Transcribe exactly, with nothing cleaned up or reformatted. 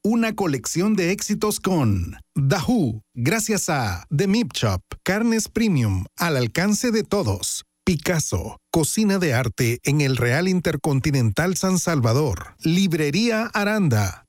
una colección de éxitos con The Who, gracias a The Meat Shop, carnes premium al alcance de todos. Picasso, cocina de arte en el Real Intercontinental San Salvador. Librería Aranda,